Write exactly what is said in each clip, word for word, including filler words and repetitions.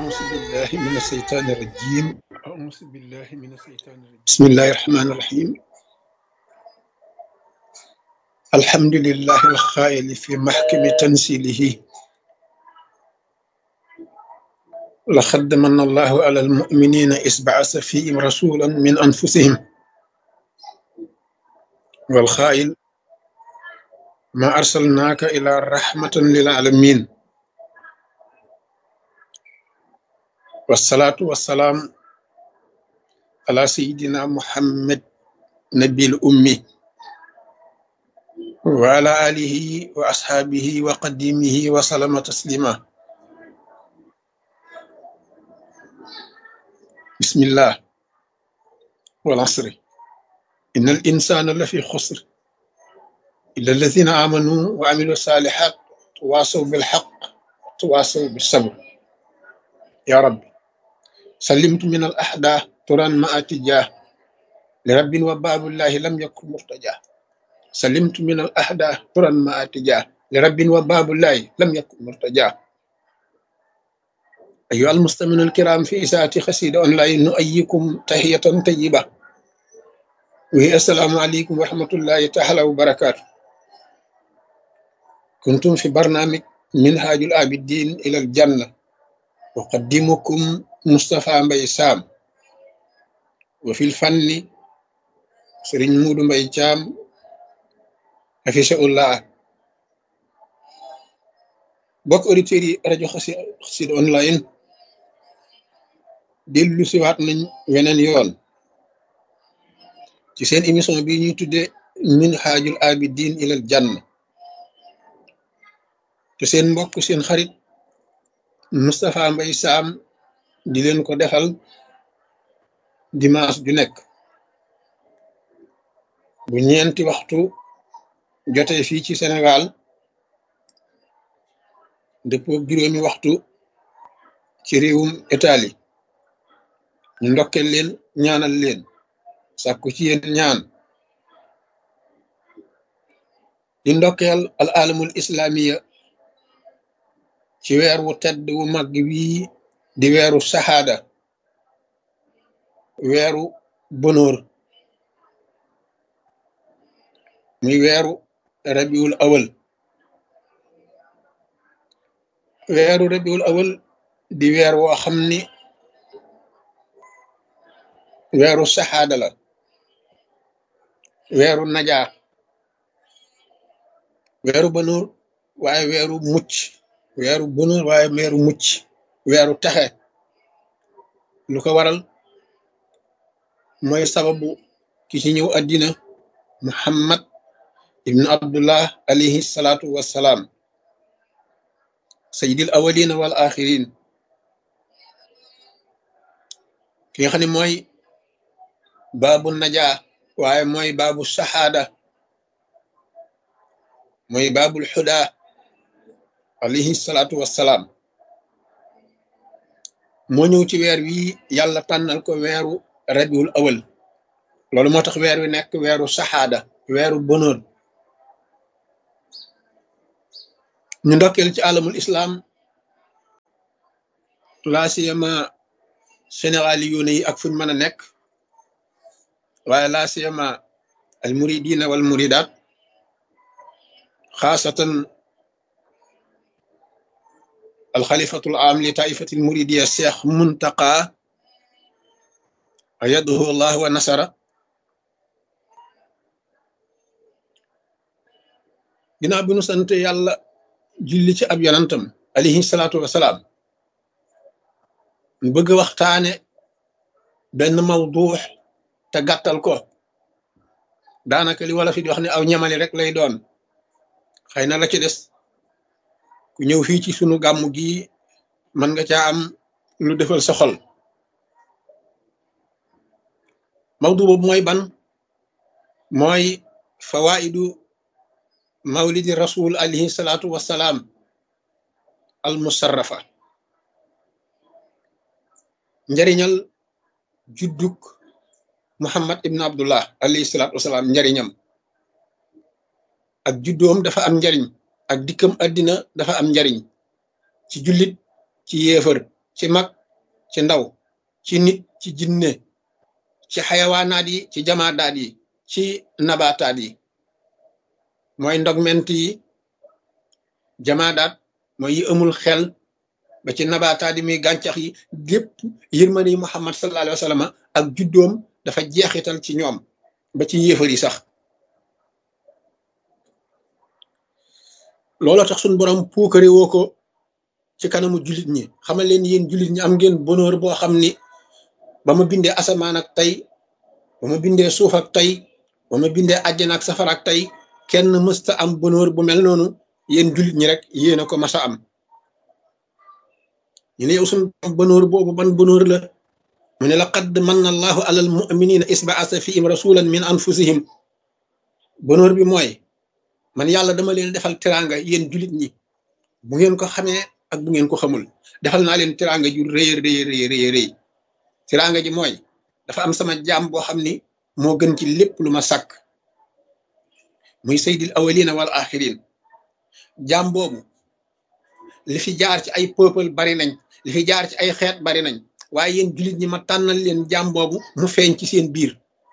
أعوذ بالله من الشيطان الرجيم أعوذ بالله من الشيطان الرجيم بسم الله الرحمن الرحيم الحمد لله الخائل في محكم تنزيله لقد من الله على المؤمنين إذ بعث فيهم رسولا من أنفسهم والخائل ما أرسلناك إلى رحمة للعالمين والصلاة والسلام على سيدنا محمد نبي الأمي وعلى آله وأصحابه وقديمه وسلم تسليما بسم الله والعصر إن الإنسان لفي خسر إلا الذين آمنوا وعملوا الصالحات تواصوا بالحق تواصوا بالصبر يا رب سلمت من الأحداث تران ما أتجاه لرب وباب الله لم يكن مرتجاه سلمت من الأحداث تران ما أتجاه لرب وباب الله لم يكن مرتجاه أيها المستمعون الكرام في إذاعة قصيدة أونلاين نؤيكم تحية طيبة وهي السلام عليكم ورحمة الله تعالى وبركاته كنتم في برنامج منهاج العابدين إلى الجنة أقدمكم مصطفى مبي سام وفي الفن سرين مودو مبي جام حفظه الله بوك اوديتيري راديو قصيدة أونلاين dellu si waat nañ weneen yoon ci seen émission bi ñuy tudde minhajul abidin ilal janna te seen mbokk seen xarit Moustapha Mbaye Sam di leen ko defal dimanche ju nekk bu ñeenti waxtu jotee fii ci Sénégal dëppoo juróomi waxtu ci réewum Italie ñu ndokkeel leen ñaanal leen sàkku ci yéen ñaan di ndokkeel al alamul islamiya ci weer wu tedd wu mag wii di weeru saxaada weeru bonóor muy weeru rabiul awal weeru rabiul awal di weer woo xam ni weeru saxaada la weeru najaa weeru bonóor waaye weeru mucc weeru bonóor waaye weeru mucc weeru texe lu ko waral mooy sababu ki ci ñëw àddina muhammad ibnu abdullah alayhi salaatu wassalaam sayyidil awwalina wal axirin ki nga xam ne mooy baabu najaa waaye mooy baabu saxaada mooy baabul xudaa alayhi salaatu wassalaam moo ñëw ci weer wi yàlla tànnal ko weeru rabiul awal loolu moo tax weer wi nekk weeru saxaada weeru bonóor ñu ndokkeel ci alamul islam laa siyama sénégali yoone yi ak fuñ mën a nekk waaye laa siyama al muridina wal muridat xaasatan al xalifatul am li taifatil muridiya cheikh muntaqa ayaduhu allah wa nasara ginnaaw bi nu sant yàlla julli ci ab yonantam alayhi salaatu wasalaam ñu bëgg waxtaane benn mawduux te gàttal ko daanaka li wala fi di wax ne aw ñamali rek lay doon xëy na la ci des ku ñëw fii ci sunu gàmmu gi mën nga caa am lu defal sa xol mawdu boobu mooy ban mooy fawaidu mawlidi rasul alayhi salaatu wassalaam al musarrafa njariñal judduk muhammad ibn abdullah alayhi salaatu wassalaam njariñam ak juddoom dafa am njariñ ak dikkam àddina dafa am njariñ ci jullit ci yéefar ci mag ci ndaw ci nit ci jinne ci xayawaanaat yi ci jamaadaat yi ci nabaataat yi mooy ndogment yi jamaadaat mooy yi amul xel ba ci nabaataat yi muy gàncax yi lépp yërmande yi Muhammad sallallahu alayhi wa sallam ak juddoom dafa jeexital ci ñoom ba ci yéefar yi sax looloo tax suñ borom puukare woo ko ci kanamu jullit ñi xamal leen yéen jullit ñi am ngeen bonheur boo xam ni ba ma bindee asamaan ak tey ba ma bindee suuf ak tey ba ma bindee àjjana ak safara ak tey kenn mësta am bonheur bu mel noonu yéen jullit ñi rek yéen a ko masa am ñu ne yow suñ bonheur boobu ban bonheur la mu ne laqad manna allahu alal muminina isbaasa fihim rasulan min anfusihim bonheur bi mooy man yàlla dama leen defal teraanga yéen jullit ñi bu ngeen ko xamee ak bu ngeen ko xamul defal naa leen teraanga ju rëy rëy rëy rëy rëy teraanga ji mooy dafa am sama jaam boo xam ni moo gën ci lépp lu ma sàkk muy sayyidil awwalina wal axirin jaam boobu li fi jaar ci ay peuple bari nañ li fi jaar ci ay xeet bari nañ waaye yéen jullit ñi ma tànnal leen jaam boobu mu feeñ ci seen biir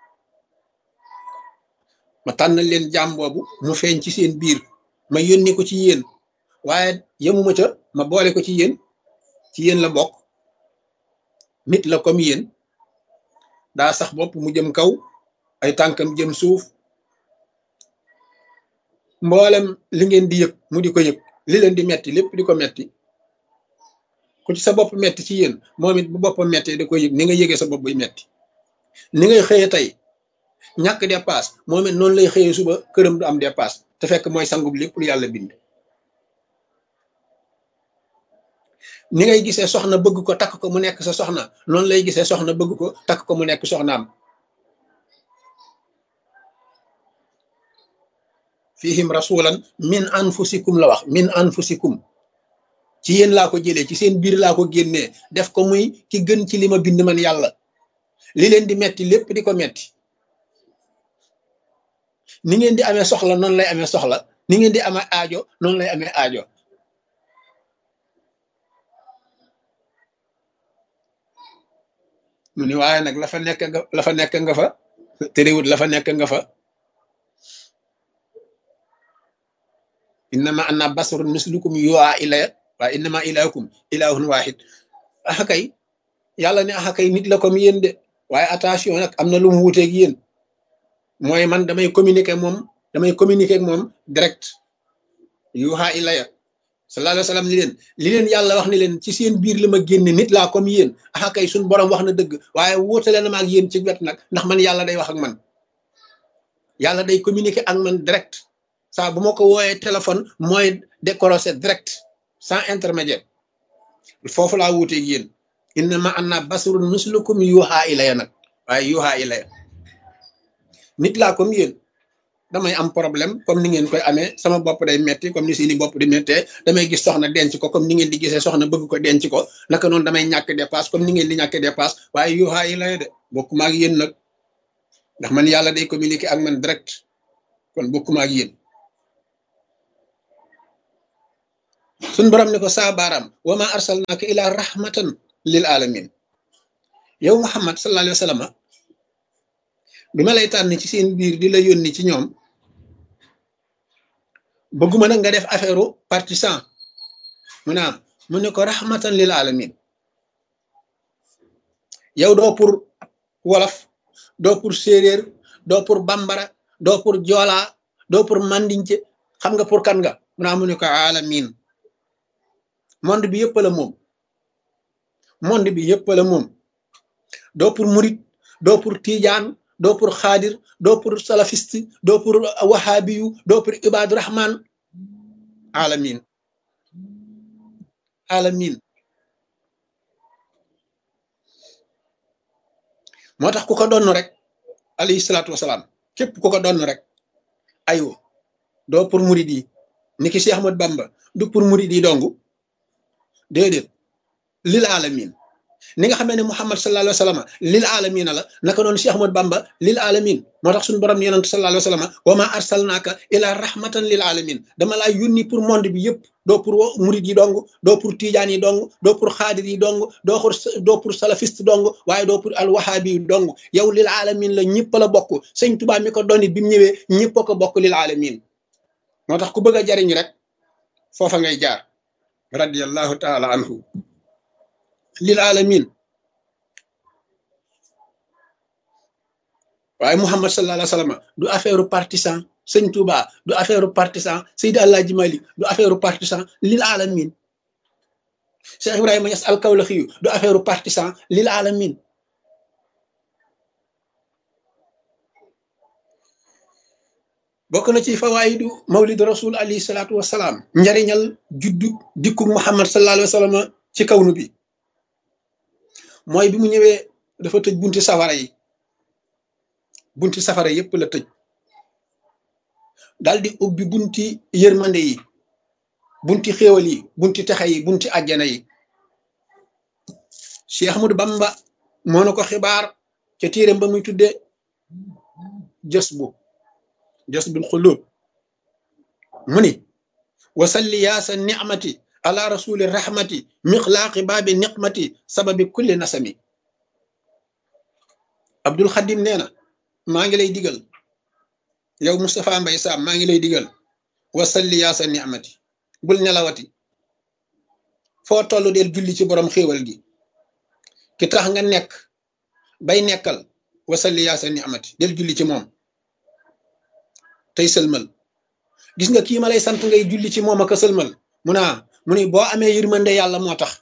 ma tànnal leen jaam boobu mu feeñ ci seen biir ma yónni ko ci yéen waaye yemuma ca ma boole ko ci yéen ci yéen la bokk nit la comme yéen daa sax bopp mu jëm kaw ay tànkam jëm suuf mboolem li ngeen di yëg mu di ko yëg li leen di metti lépp di ko metti ku ci sa bopp metti ci yéen moom it bu boppam mettee da koy yëg ni nga yëgee sa bopp buy metti ni ngay xëyee tey ñàkk dépasse moom it noonu lay xëyee suba këram du am dépasse te fekk mooy sangub lépp lu yàlla bind ni ngay gisee soxna bëgg ko takk ko mu nekk sa soxna noonu lay gisee soxna bëgg ko takk ko mu nekk soxnaam fihim rasulan min anfusikum la wax min anfusikum ci yéen laa ko jëlee ci seen biir laa ko génnee def ko muy ki gën ci li ma bind man yàlla li leen di metti lépp di ko metti ni ngeen di amee soxla noonu lay amee soxla ni ngeen di amee aajo noonu lay amee aajo mu ni waaye nag la fa nekk nga la fa nekk nga fa terewut la fa nekk nga fa innama anna basarun mislukum yu'a ilaya waaye innama ilahukum ilahun wahid axa kay yàlla ne axa kay nit la comme yéen de waaye attention nag am na lu mu wuteeg yéen mooy man damay communiquer moom damay communiquer ak moom direct yuha ilaya sallallahu alayhi wa sallam ni leen li leen yàlla wax ni leen ci seen biir la ma génne nit laa comme yéen axa kay suñ borom wax na dëgg waaye wuutale na ma ak yéen ci wet nag ndax man yàlla day wax ak man yàlla day communiquer ak man direct saa bu ma ko wooyee téléphone mooy décrocher direct sans intermédiaire foofu laa wuuteeg yéen innama anna basarun mislukum yuha ilaya nag waaye yuha ilaya nit laa comme yéen damay am problème comme ni ngeen koy amee sama bopp day metti comme ni seeni bopp di mettee damay gis soxna denc ko comme ni ngeen di gisee soxna bëgg ko denc ko naka noonu damay ñàkk dépasse comme ni ngeen di ñàkk dépasse waaye yuha ilaya de bokkuma ak yéen nag ndax man yàlla day communiquer ak man direct kon bokkuma ak yéen suñ borom ne ko saa baaraam wa ma arsalnaaka ila rahmatan lil alamin yow Muhammad sallallahu alayhi wa sallam bi ma lay tànn ci seen biir di la yónni ci ñoom bëgguma nag nga def affaire partisan mu naam mu ne ko rahmatan lil alamin yow doo pour wolof doo pour séeréer doo pour bambara doo pour joola doo pour mandince xam nga pour kan nga mu naam mu ne ko alamin monde bi yëpp la moom monde bi yëpp la moom doo pour murit doo pour tijaan doo pour xaadir doo pour salafiste doo pour wahabiyu doo pour ibadu rahman alamin alamin moo tax ku ko doon rek alayhi salaatu wasalaam képp ku ko doon rek aywa doo pour murit yi ni ki Cheikh Ahmad Bamba du pour murit yi dongu déedéet lil alamin ni nga xamee ne Muhammad sallallahu alayhi wa sallam lil alamina la naka noonu Cheikh Ahmad Bamba lil alamin moo tax suñu borom yonent sallallahu alayhi wa sallam wa ma arsalnaaka ila rahmatan lil alamin dama laa yónni pour monde bi yëpp doo pour murid yi dong doo pour tijaan yi dong doo pour xaadir yi dong doo pour doo pour salafiste dong waaye doo pour al wahabi yi dong yow lil alamin la ñëpp la bokk sëñ Tuubaa mi ko donni bi mu ñëwee ñëpp a ko bokk lil alamin moo tax ku bëgg a jariñ rek foofa ngay jaar radiyallahu taala anhu lil alamin waaye Muhammad sallallahu alayhi wa sallam du affaire partisan sëñ Touba du affaire partisan Seydi Alaaji Malik du affaire partisan lil alamin Cheikh Ibrahima Niass al Kawlaxi du affaire partisan lil alamin bokk na ci fawaayidu mawlid rasul alayhi salaatu wasalaam njariñal juddu dikku Muhammad sallallahu alayhi wa sallam ci kawnu bi mooy bi mu ñëwee dafa tëj bunti safara yi bunti safara yépp la tëj daldi ubbi bunti yërmande yi bunti xéewal yi bunti texe yi bunti àjjana yi Cheikh Ahmadou Bamba moo na ko xibaar ca téeréem ba muy tudde jës bu jës bul xulub mu ni wasalli yaasa nicmati ala rasuli rahmati mixlaaqi baabi niqmati sababi kulli nasami Abdul Xadim nee na maa ngi lay digal yow Moustapha Mbaye Sam maa ngi lay digal wasalli yaasa nicmati bul nelawati foo toll del julli ci borom xéewal gi ki tax nga nekk bay nekkal wasalli yaasa nicmati del julli ci moom tey sëlmal gis nga kii ma lay sant ngay julli ci moom ak a sëlmal mu naa mu ni boo amee yërmande yàlla moo tax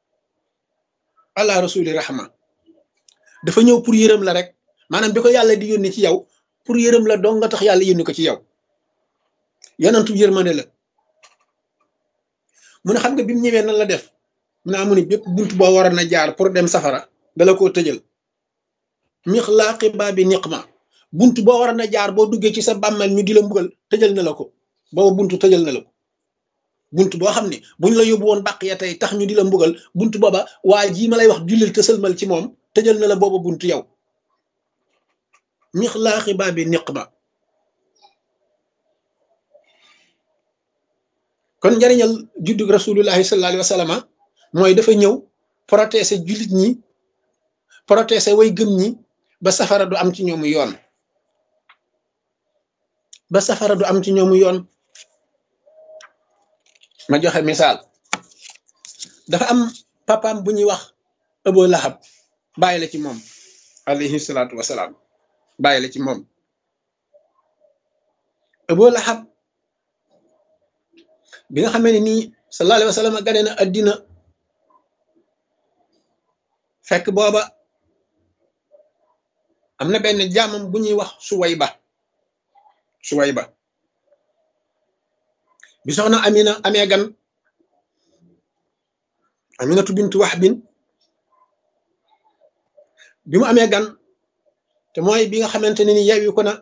allah rasuli rahma dafa ñëw pour yërëm la rek maanaam bi ko yàlla di yónni ci yow pour yërëm la dong nga tax yàlla yónni ko ci yow yonentu yërmande la mu ne xam nga bi mu ñëwee nan la def mu naa mu ni bépp bunt boo waroon a jaar pour dem safara dala koo tëjal mixlaaqi baabi niqma bunt boo waroon a jaar boo duggee ci sa bàmmeel ñu di la mbugal tëjal na la ko booba buntu tëjal na la ko bunt boo xam ne buñ la yóbbu woon bàq ya tey tax ñu di la mbugal bunt booba waa jii ma lay wax jullil te sëlmal ci moom tëjal na la booba bunt yow mixlaaxi baabi niqma kon njariñal juddug rasulullahi sallallahu alayhi wa sallam mooy dafa ñëw protéger jullit ñi protéger way gëm ñi ba safara du am ci ñoomu yoon ba safara du am ci ñoomu yoon ma joxe misaal dafa am papaam bu ñuy wax Abu Lahab bàyyi la ci moom alayhi salaatu wasalaam bàyyi la ci moom Abu Lahab bi nga xamee ne nii sallallahu alayhi wa sallam gane na addina fekk booba am na benn jaamam bu ñuy wax Suwayba Suwayba bi soxna Amina amee gan Aminatu bintu Wahbin bi mu amee gan te mooy bi nga xamante ne ni yeewi ko na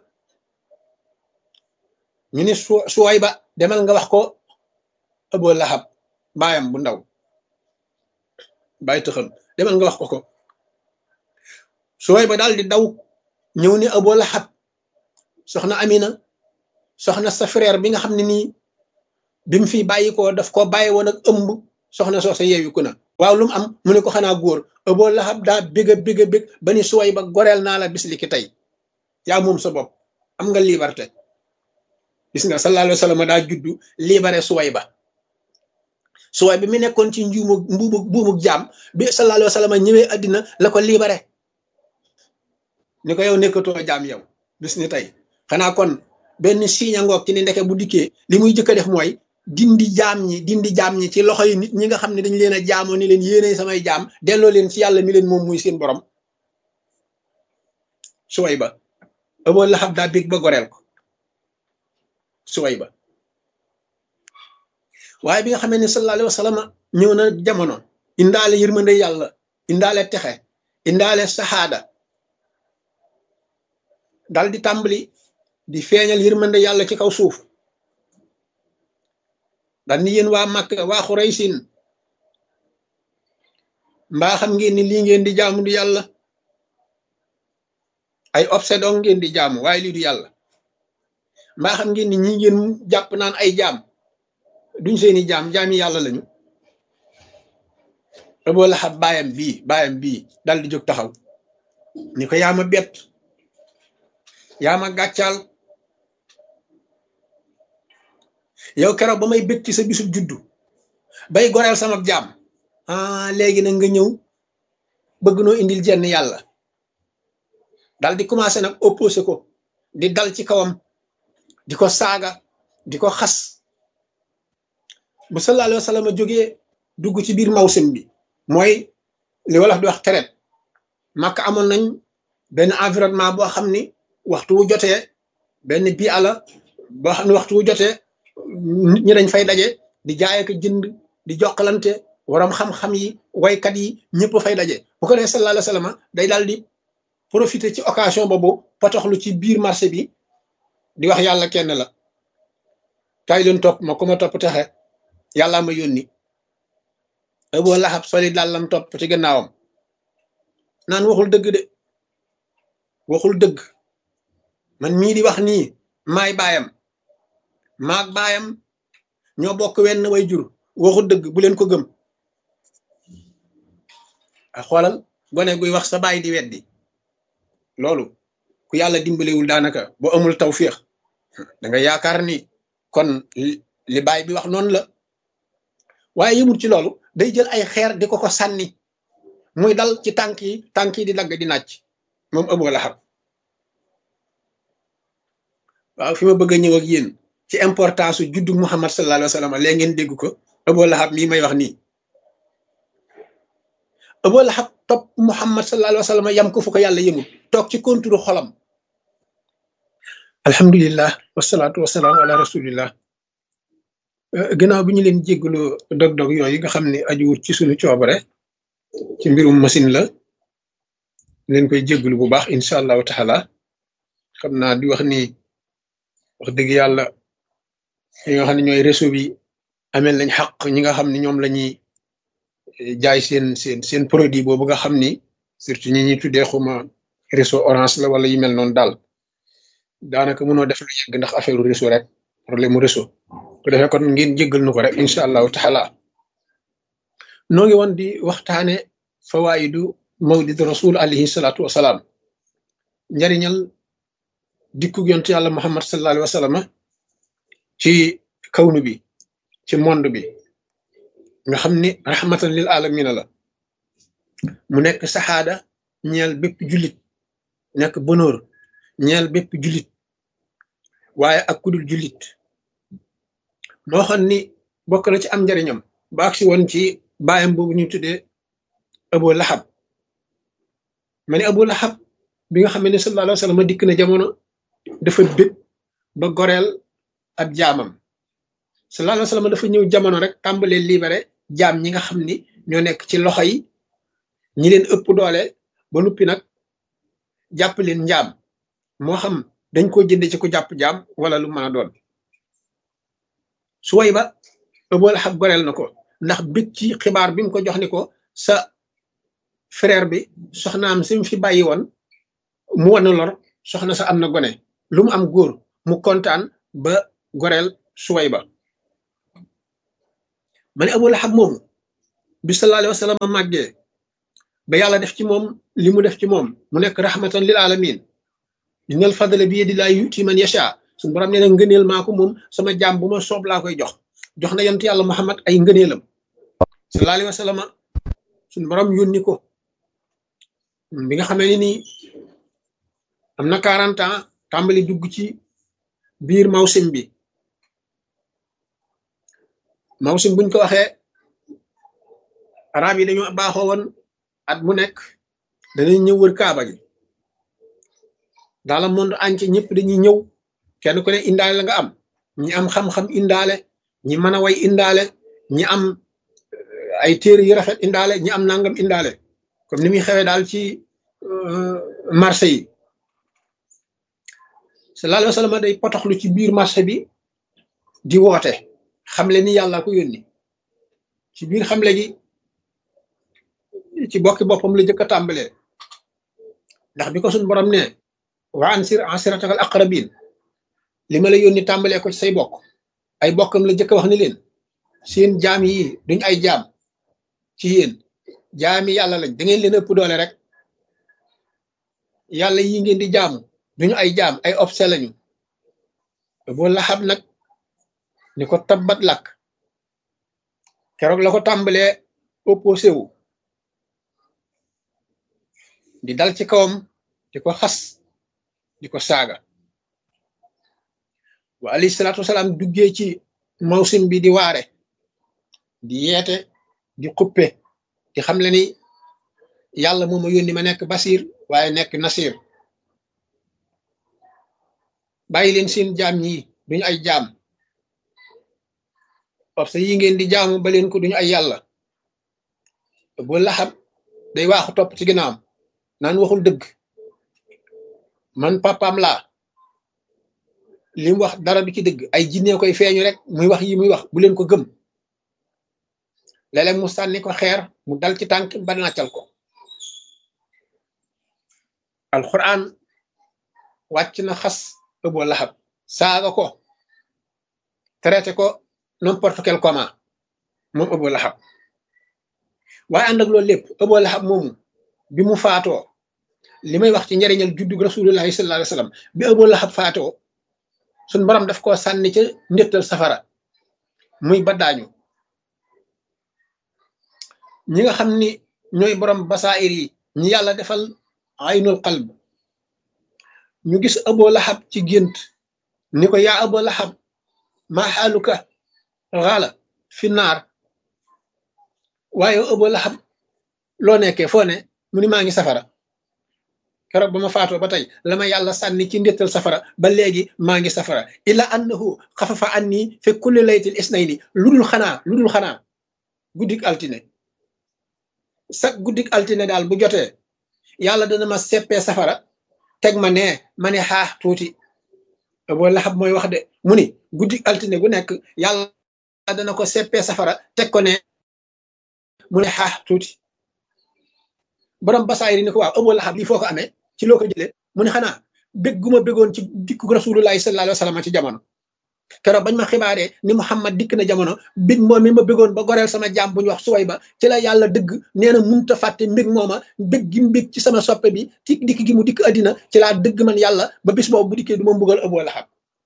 ñu ni su Suwayba demal nga wax ko Abu Lahab baayam bu ndaw bàyyi tëxam demal nga wax ko ko Suwayba daal di daw ñëw ni Abu Lahab soxna Amina soxna sa frère bi nga xam ne nii bi mu fi bàyyi ko daf ko bàyyi woon ak ëmb soxna soo sa yeewi ko na waaw lu mu am mu ne ko xanaa góor Abu Lahab daa bég a bég a bég ba ni Suwayba goreel naa la bis li ki tey yaa moom sa bopp am nga liberté gis nga sallallahu alayhi wa sallam daa juddu libéré Suwayba Suwayba bi mi nekkoon ci njuumu mbuumu buumuk jaam bi sallallahu alayhi wa sallam ñëwee àddina la ko libéré ni ko yow nekkatoo jaam yow bis ni tey xanaa kon benn signe ngoog ci ni ndeke bu dikkee li muy jëkk a def mooy dindi jaam ñi dindi jaam ñi ci loxo yi nit ñi nga xam ne dañ leen a jaamoo ni leen yéene samay jaam delloo leen ci yàlla mi leen moom muy seen borom Suwayba Abu Lahab daa bég ba goreel ko Suwayba waaye bi nga xamee ne sallallahu alayhi wa sallam ñëw na jamono indaale yërmande yàlla indaale texe indaale saxaada dal di tàmbali di feeñal yërmande yàlla ci kaw suuf dal ni yéen waa Makka waa Xuraysin mbaa xam ngeen ni lii ngeen di jaamu du yàlla ay obsédon ngeen di jaamu waaye lii du yàlla mbaa xam ngeen ni ñi ngeen jàpp naan ay jaam duñ seeni jaam jaami yàlla lañu Abu Lahab baayam bii baayam bii dal di jóg taxaw ni ko yaa ma bett yaa ma gàccaal yow keroog ba may bég ci sa bisub juddu bay goreel sama jaam ah léegi nag nga ñëw bëgg noo indil jenn yàlla dal di commencé nag opposé ko di dal ci kawam di ko saaga di ko xas bu sallallahu alayhi wa sallam jógee dugg ci biir mawsim bi mooy li wolof di wax traite Makka amoon nañ benn environnement boo xam ni waxtu wu jotee benn bii ala boo xam ne waxtu wu jotee nit ñi dañ fay daje di jaay ak jënd di jokkalante waram xam-xam yi waykat yi ñëpp fay daje bu ko defee sallallahu alayhi wa sallam day daal di profiter ci occasion boobu potoxlu ci biir marché bi di wax yàlla kenn la kaay leen topp ma ku ma topp texe yàllaa ma yónni Abu Lahab soli dàllam topp ci gannaawam naan waxul dëgg de waxul dëgg man mii di wax nii maay baayam maag baayam ñoo bokk wenn way jur waxul dëgg bu leen ko gëm a xoolal gone guy wax sa baay di weddi loolu ku yàlla dimbalewul daanaka boo amul tawfiix da nga yaakaar ni kon li baay bi wax noonu la waaye yëmul ci loolu day jël ay xeer di ko ko sànni muy dal ci tànk yi tànk yi di dagg di nàcc moom Abu Lahab waaw fi ma bëgg a ñëw ak yéen ci importance su juddu Muhammad sallallahu alayhi wa sallam léegi ngeen dégg ko Abu Lahab mii may wax nii Abu Lahab topp Muhammad sallallahu alayhi wa sallam yam ko fu ko yàlla yëmul toog ci konturu xolam alhamdulillah wasalaatu wasalaamu ala rasulillah gannaaw bi ñu leen jéggalu dog-dog yooyu nga xam ne ajuwut ci suñu coobare ci mbirum machine la leen koy jéggalu bu baax incha allahu taala xam naa di wax ni wax dëgg yàlla ñi nga xam ne ñooy réseau bi amel nañ xaq ñi nga xam ne ñoom la ñuy jaay seen seen seen produit boobu nga xam ni surtout ñi ñuy tuddee xuma réseau orange la wala yu mel noonu daal daanaka mënoo def lu yegg ndax affaire réseau rek problème mu réseau ko defee kon ngeen jéggal nu ko rek incha allahu taala noo ngi woon di waxtaane fawaidu mawlid rasul alayhi salaatu wasalaam njariñal dikku yontu yàlla muhammad sallallahu alayhi wa sallam ci kawnu bi ci monde bi nga xam ni rahmatan lil alamina la mu nekk saxaada ñeel bépp jullit nekk bonheur ñeel bépp jullit waaye ak kudul jullit moo xam ni bokk na ci am njariñam ba agsi woon ci baayam boobu ñu tuddee Abu Lahab ma ne Abu Lahab bi nga xam ne sallallahu alayhi wa sallam dikk na jamono dafa bég ba goreel ab jaamam sallallahu alayhi wa sallam dafa ñëw jamono rek tàmbalee libéré jaam ñi nga xam ni ñoo nekk ci loxo yi ñi leen ëpp doole ba nuppi nag jàpp leen njaam moo xam dañ ko jënde ci ku jàpp jaam wala lu mën a doon suway ba Abu Lahab goreel na ko ndax bég ci xibaar bi mu ko jox ni ko sa frère bi soxnaam si mu fi bàyyi woon mu wan lor soxna sa am na gone lu mu am góor mu kontaan ba goreel suway ba ma ne Abu Lahab moomu bi sallallahu alayhi wa sallam màggee ba yàlla def ci moom li mu def ci moom mu nekk rahmatan lil alamin innal fadla bi yadillahi yuti man yasha suñu borom nee na ngëneel maa ko moom sama jaam bu ma soob laa koy jox jox na yonent yàlla Muhammad ay ngëneelam sallallahu alayhi wa sallam suñu borom yónni ko bi nga xamee ni nii am na quarante ans tàmbali dugg ci biir mawsim bi mawsim buñ ko waxee arab yi dañoo baaxoo woon at mu nekk danañ ñëw wër kaaba gi dans le monde entier ñëpp dañuy ñëw kenn ku ne indaale la nga am ñi am xam-xam indaale ñi mën a way indaale ñi am ay téere yu rafet indaale ñi am nangam indaale comme ni muy xewee daal ci marché yi sallallahu alayhi wa sallam day potoxlu ci biir marché bi di woote xamle ni yàlla ko yónni ci biir xamle gi ci bokki boppam la jëkk a tàmbalee ndax bi ko suñ borom ne wa ansir asiratakal aqrabin li ma la yónni tàmbalee ko ci say bokk ay bokkam la jëkk a wax ni leen seen jaam yi duñ ay jaam ci yéen jaami yàlla lañ da ngeen leen ëpp doole rek yàlla yi ngeen di jaamu duñu ay jaam ay obse lañu boo laxab nag ni ko tabbat lakk keroog la ko tàmbalee opposé wu di dal ci kawam di ko xas di ko saaga wa alayhi salaatu wasalaam duggee ci mawsim bi di waare di yeete di xuppe di xam le ni yàlla moo ma yónni ma nekk basir waaye nekk nasir bàyyi leen seen jaam ñi duñu ay jaam parce que yi ngeen di jaamu ba leen ko duñu ay yàlla bu laxab day waaxu topp ci ginnaawam naan waxul dëgg man papaam laa li mu wax dara du ci dëgg ay jinne koy feeñu rek muy wax yi muy wax bu leen ko gëm léeg-léeg mu sànni ko xeer mu dal ci tànk ba nàccal ko alquran wàcc na xas Abu Lahab saaga ko traité ko n'importe quel comment moom Abu Lahab waaye ànd ak loolu lépp Abu Lahab moomu bi mu faatoo li may wax ci njariñal juddug rasulullahi sallallahu alayhi wasallam bi Abu Lahab faatoo suñ borom daf koo sànni ca ndéttal safara muy baddaañu ñi nga xam ni ñooy borom basaa'ir yi ñi yàlla defal aynul qalb ñu gis Abu Lahab ci gént ni ko yaa Abu Lahab maa xaaluka xaala fi naar waaye Abu Lahab loo nekkee foo ne mu ni maa ngi safara keroog ba ma faatoo ba tey la ma yàlla sànni ci ndéttal safara ba léegi maa ngi safara illa annahu xafafa anni fi kulli laytil isnayni lu dul xanaa lu dul xanaa guddik altine sax guddik altine daal bu jotee yàlla dana ma seppee safara teg ma nee ma ne xaax tuuti Abu Lahab mooy wax de mu ni guddik altine gu nekk yàlla dana ko seppee safara teg ko ne mu ne xaax tuuti borom basaayir ni ko waaw Abu Lahab lii foo ko amee ci loo ko jëlee mu ne xanaa bég gu ma bégoon ci dikku rasulullahi sallallahu alayhi wa sallam ci jamono keroog bañ ma xibaaree ni Muhammad dikk na jamono bég moom mi ma bégoon ba goreel sama jaam bu ñu wax suway ba ci la yàlla dëgg nee na munta fàtte mbég mooma bég gi mbég ci sama soppe bi ci dikk gi mu dikk addina ci laa dëgg man yàlla ba bis boobu bu dikkee du ma mbugal Abu Lahab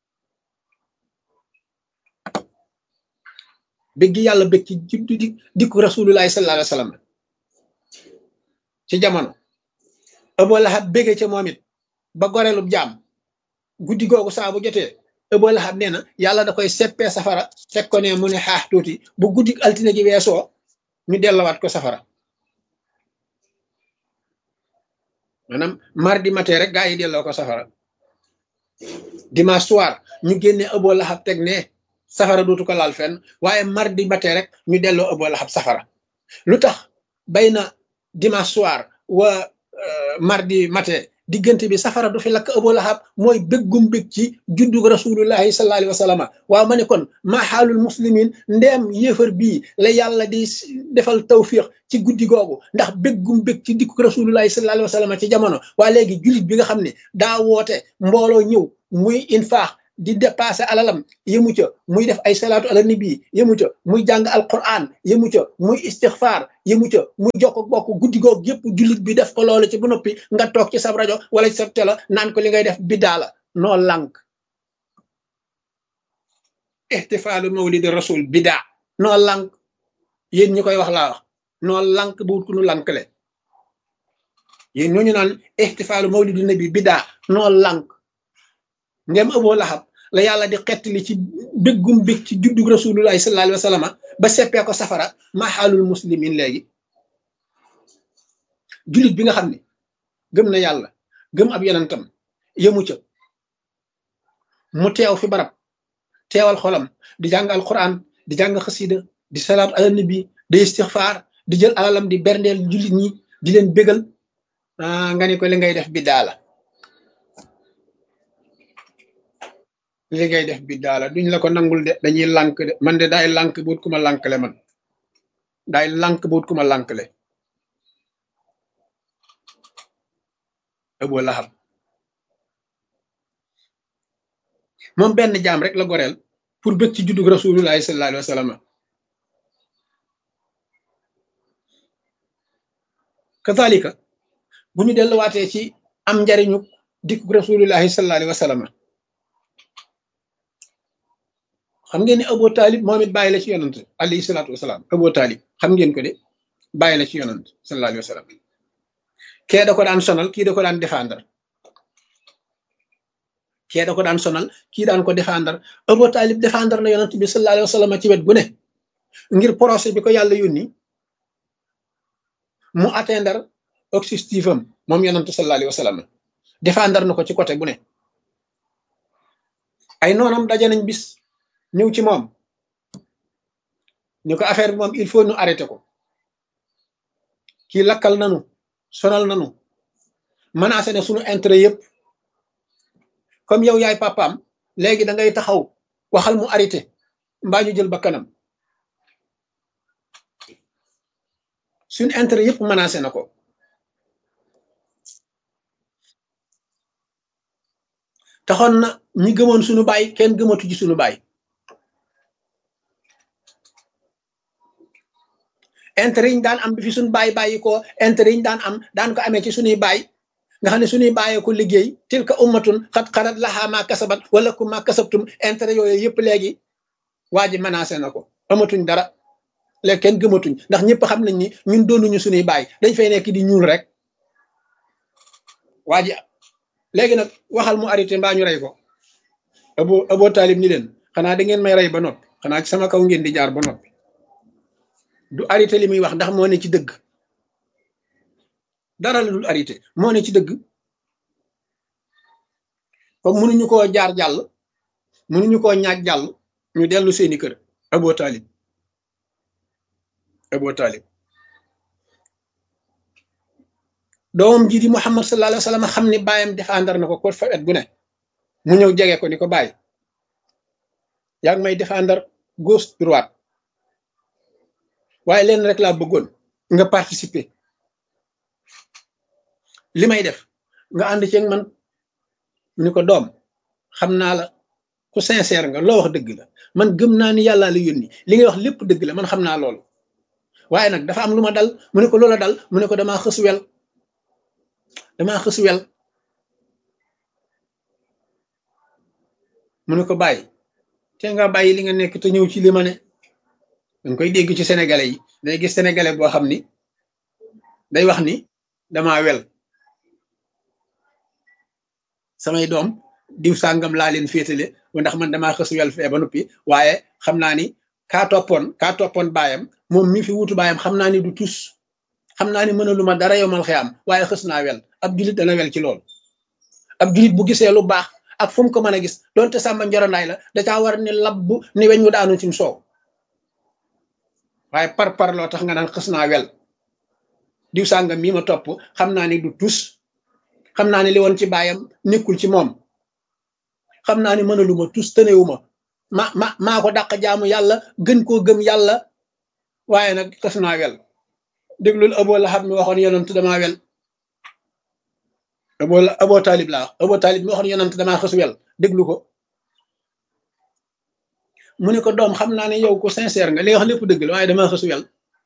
bég gi yàlla bég ci di dikku rasulullahi sallallahu alayhi wa sallam ci jamono Abu Lahab bége ca moom it ba goreelub jaam guddi googu saa bu jotee Abu Lahab nee na yàlla da koy seppee safara teg ko ne mu ne xaax tuuti bu guddi altine gi weesoo ñu dellawaat ko safara maanaam mardi matin rek gaa yi delloo ko safara dimanche soir ñu génne Abu Lahab teg ne safara dootu ko laal fenn waaye mardi matin rek ñu delloo Abu Lahab safara lu tax bay na dimanche soir wa mardi matin diggante bi safara du fi lakk Abu Lahab mooy béggum bég ci juddug rasulullahi sallallahu alayhi wa sallam waaw ma ne kon maa xaalul muslimin ndeem yéefar bii la yàlla di defal tawfiq ci guddi googu ndax béggum bég ci dikkug rasulullahi sallallahu alayhi wa sallam ci jamono waa léegi jullit bi nga xam ne daa woote mbooloo ñëw muy infaax di dépassé alalam yëmu ca muy def ay salaatu ala nabi yëmu ca muy jàng alquran yëmu ca muy istixfaar yëmu ca muy jokk bokk guddi googu yëpp jullit bi def ko loolu ci bu noppi nga toog ci sab rajo wala ci sa télé naan ko li ngay def biddaa la noo lànk ihtifaalu mawlidi rasul biddaa noo lànk yéen ñi koy wax laa wax noo lànk bu wut ku nu lànkle yéen ñooñu naan ihtifaalu mawlidi nabi biddaa noo lànk ndem Abu Lahab la yàlla di xettali ci béggum bég ci juddug rasulullahi sallallahu alayhi wa sallam ba seppee ko safara ma xaalul muslimin léegi jullit bi nga xam ne gëm na yàlla gëm ab yonentam yëmu ca mu teew fi barab teewal xolam di jàng alquran di jàng xasida di salaatu ala nabi di istixfaar di jël alalam di berndeel jullit ñi di leen bégal nga ni ko li ngay def biddaa la li ngay def biddaa la duñ la ko nangul de dañuy lànk de man de daay lànk buut ku ma lànkle man daay lànk buut ku ma lànkle Abu Lahab moom benn jaam rek la goreel pour bëgg ci juddug rasulullahi sallallahu alayhi wa sallam kazalika bu ñu delluwaatee ci am njariñu dikku rasulullahi sallallahu alayhi wa sallam xam ngeen ni Abu Talib moom it bàyyi la ci yonant alayhi salaatu wasalaam Abu Talib xam ngeen ko de bàyyi la ci yonant sallallahu alayhi wa sallam kee da ko daan sonal kii da ko daan défendre kee da ko daan sonal kii daan ko défendre Abu Talib défendre na yonant bi sallallahu alayhi wa sallam ci wet gu ne ngir procès bi ko yàlla yónni mu atteindre objectif am moom yonant sallallahu alayhi wa sallam défendre na ko ci côté bu ne ay noonam daje nañ bis ñëw ci moom ñu ko affaire bi moom il faut ñu arrêté ko kii lakkal nanu sonal nanu menacé ne suñu intérêt yëpp comme yow yaay papaam léegi da ngay taxaw waxal mu arrêté mbaa ñu jël ba kanam suñu intérêt yëpp menacé na ko taxoon na ñi gëmoon suñu baay kenn gëmatu ci suñu baay intérêt yi ñu daan am bi fi suñu baay bàyyi ko intérêt yi ñu daan am daan ko amee ci suñuy baay nga xam ne suñuy bàyyee ko liggéey tilka ummatun xat xarat lahaa maa kasabat wala kum maa kasabtum intérêt yooyu yëpp léegi waa ji menacé na ko amatuñ dara léegi kenn gëmatuñ ndax ñëpp xam nañ ni ñun doonuñu suñuy baay dañ fay nekk di ñuul rek waa ji léegi nag waxal mu arrêté mbaa ñu rey ko abo Abu Talib ni leen xanaa da ngeen may rey ba noppi xanaa ci sama kaw ngeen di jaar ba noppi du arrêté li muy wax ndax moo ne ci dëgg dara la dul arrêté moo ne ci dëgg comme mënuñu koo jaar jàll mënuñu koo ñaaj jàll ñu dellu seeni kër Abu Talib Abu Talib doomam ji di Muhammad sallallahu alayhi wa sallam xam ni baayam défendre na ko ko fa et bu ne mu ñëw jege ko ni ko bàyyi yaa ngi may défendre gauche droite waaye leen rek laa bëggoon nga participer li may def nga ànd ceeg man ni ko doom xam naa la ku sincère nga loo wax dëgg la man gëm naa ni yàllaa la yónni li ngay wax lépp dëgg la man xam naa loolu waaye nag dafa am lu ma dal mu ne ko loola dal mu ne ko damaa xës wel damaa xës wel mu ne ko bàyyi te nga bàyyi li nga nekk te ñëw ci li ma ne danga koy dégg ci sénégalais yi day gis sénégalais boo xam ni day wax ni damaa wel samay doom diw sàngam laa leen féetale ndax man damaa xës wel fee ba noppi waaye xam naa ni kaa toppoon kaa toppoon baayam moom mi fi wutu baayam xam naa ni du tus xam naa ni mëna lu ma dara yomal xëy am waaye xës naa wel ab julit dana wel ci loolu ab julit bu gisee lu baax ak fu mu ko mën a gis donte sàmba njoronaay la da caa war ni labbu ni weñ wu daanu ci soow waaye par par loo tax nga naan xës naa wel diw sàngam mii ma topp xam naa ni du tus xam naa ni li woon ci baayam nekkul ci moom xam naa ni mëna lu ma tus tënewuma ma ma maa ko dàq jaamu yàlla gën koo gëm yàlla waaye nag xës naa wel déglul Abu Lahab mi waxoon yonent damaa wel Abu Abu Talib laa Abu Talib mi waxoon yonent damaa xës wel déglu ko mu ne ko doom xam naa ne yow ko sincère nga li wax lépp dëgg la waaye damaa xës wel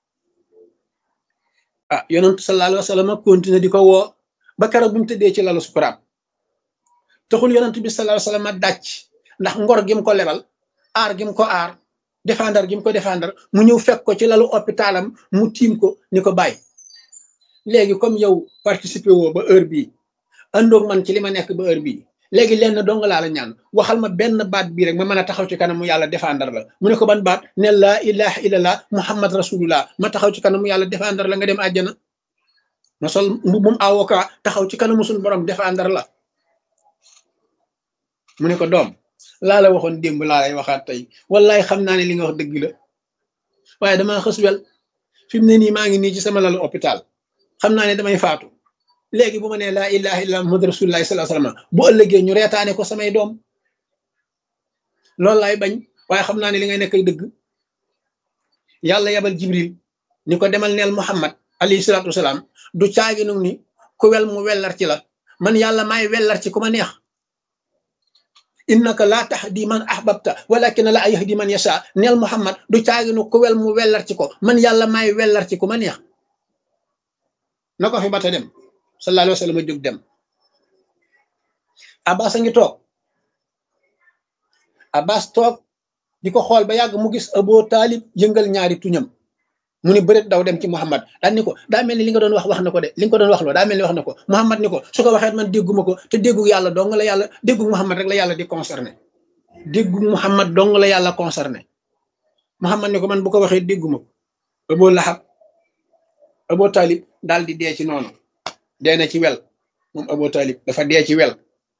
ah yonent sallallahu alayhi wa sallam continué di ko woo ba keroog bu mu tëddee ci lalu sukuraat taxul yonent bi sallallahu alayhi wa sallam dàcc ndax ngor gi mu ko lebal aar gi mu ko aar défendre gi mu ko défendre mu ñëw fekk ko ci lalu hôpitalam mu tiim ko ni ko bàyyi léegi comme yow participer woo ba heure bii àndoog man ci li ma nekk ba heure bii léegi lenn dong laa la ñaan waxal ma benn baat bii rek ma mën a taxaw ci kanamu yàlla défendre la mu ne ko ban baat ne laa ilaha illallah muhammad rasulullah ma taxaw ci kanamu yàlla défendre la nga dem àjjana ma sol mbubum avocat taxaw ci kanamu suñu borom défendre la mu ne ko doom laa la waxoon démb laa lay waxaat tey wallaay xam naa ne li nga wax dëgg la waaye damaa xës wel fi mu ne nii maa ngi nii ci sama lalu hôpital xam naa ne damay faatu léegi bu ma nee laa ilaha illa muhammad rasulullah sallallahu alayhi wasallam bu ëllëgee ñu reetaane ko samay doom loolu laay bañ waaye xam naa ne li ngay nekk ay dëgg yàlla yabal jibril ni ko demal neel muhammad alayhi salaatu wasalaam du caagi nag ni ku wel mu wellar ci la man yàlla maay wellar ci ku ma neex innaka laa tahdi man ahbabta walakin la yahdi man yasha neel Muhammad du caaginu ku wel mu wellar ci ko man yàlla maay wellar ci ku ma neex na ko fi bata dem sallallahu alayhi wa sallam jóg dem Abbas a ngi toog Abbas toog di ko xool ba yàgg mu gis Abu Talib yëngal ñaari tuñam mu ni bëreet daw dem ci Muhammad daan ni ko daa mel ni li nga doon wax wax na ko de li nga ko doon wax loo daa mel ni wax na ko Muhammad ni ko su ko waxee man dégguma ko te déggu yàlla dong la yàlla déggu Muhammad rek la yàlla di concerné déggu Muhammad dong la yàlla concerné Muhammad ni ko man bu ko waxee dégguma ko Abu Lahab Abu Talib daal di dee ci noonu dee na ci wel moom Abu Talib dafa dee ci wel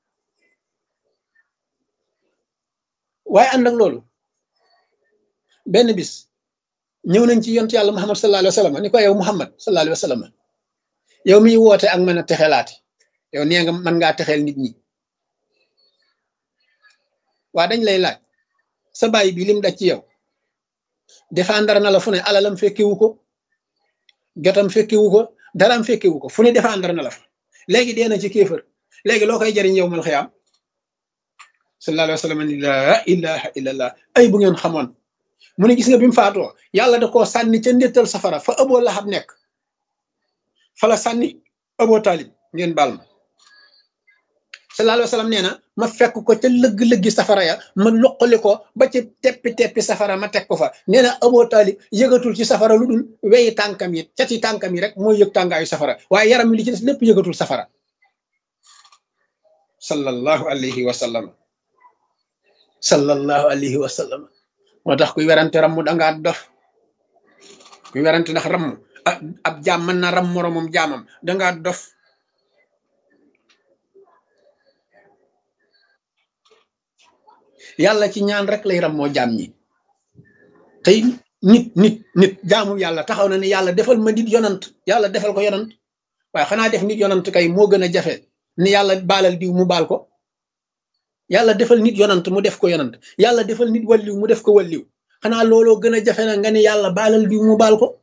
waaye ànd ak loolu benn bis ñëw nañ ci yonent yàlla Muhammad sallallahu alayhi wa sallam ni ko yow Muhammad sallallahu alayhi wa sallam yow miy woote ak mën a texelaate yow nee nga mën ngaa texeel nit ñi waa dañ lay laaj sa baay bi lim daj ci yow défendre na la fu ne alalam fekkewu ko jotam fekkewu ko daraam fekkewu ko fu ne défendre na la fa léegi dee na ci kéefër léegi loo koy jariñ yow mal xiyaam sallallahu alayhi wa sallam ni laa ilaha illallah ay bu ngeen xamoon mu ne gis nga bi mu faatoo yàlla da koo sànni ca ndéttal safara fa Abu Lahab nekk fa la sànni Abu Talib ngeen baal ma sallallahu alayhi wa sallam nee na ma fekk ko ca lëgg-lëggi safara ya ma loqali ko ba ci teppi teppi safara ma teg ko fa nee na Abu Talib yëgatul ci safara lu dul weyi tànkam yi cati tànkam yi rek mooy yëg tàngaayu safara waaye yaram li ci des lépp yëgatul safara sallallahu alayhi wa sallam sallallahu alayhi wa sallam moo tax kuy werante ramm dangaa dof kuy werante ndax ramm ab jaam mën na ram moromam jaamam dangaa dof yàlla ci ñaan rek lay ram moo jaam ñi tey nit nit nit jaamu yàlla taxaw na ne yàlla defal ma nit yonant yàlla defal ko yonant waaye xanaa def nit yonant kay moo gën a jafe ni yàlla baalal diw mu baal ko yàlla defal nit yonant mu def ko yonant yàlla defal nit walliw mu def ko walliw xanaa looloo gën a jafe na nga ne yàlla baalal diw mu baal ko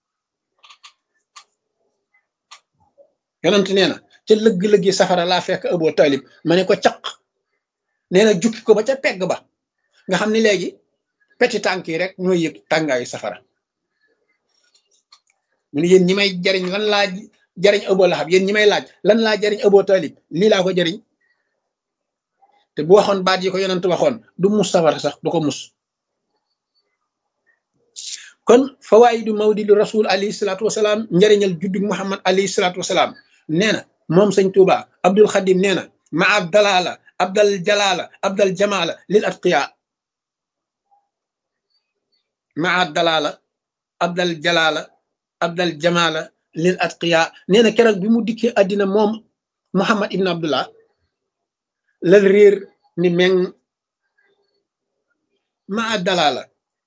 yonant nee na ca lëgg-lëggi safara laa fekk Abu Talib ma ne ko caq nee na jukki ko ba ca pegg ba nga xam ne léegi peti tànk yi rek ñooy yëg tàngaayu safara mu ne yéen ñi may jariñ lan laa jariñ Abu Lahab yéen ñi may laaj lan laa jariñ Abu Talib lii laa ko jariñ te bu waxoon baat yi ko yonent waxoon du mus safara sax du ko mus kon fawaayidu mawlidu rasul alayhi salaatu wasalaam njëriñal juddu Muhammad alayhi salaatu wasalaam nee na moom sëñ Tuuba Abdul Xadim nee na maa dalala abdal jalala abdal jamala lil atqiya maa dalala abdal jalala abdal jamala lil atqiya nee na keroog bi mu dikkee àddina moom Muhammad ibn Abdullah lal réer ni meng maa dalala